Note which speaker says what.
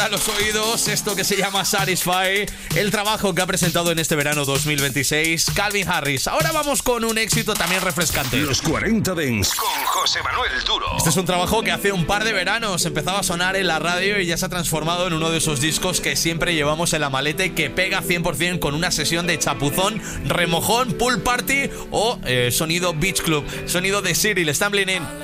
Speaker 1: a los oídos esto que se llama Satisfy, el trabajo que ha presentado en este verano 2026 Calvin Harris. Ahora vamos con un éxito también refrescante.
Speaker 2: Los 40 Dents con José Manuel Duro.
Speaker 1: Este es un trabajo que hace un par de veranos empezaba a sonar en la radio y ya se ha transformado en uno de esos discos que siempre llevamos en la maleta y que pega 100% con una sesión de chapuzón, remojón, pool party o sonido beach club, sonido de Cyril Stumbling In.